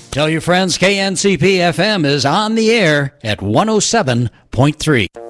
Tell your friends KNCP FM is on the air at 107.3.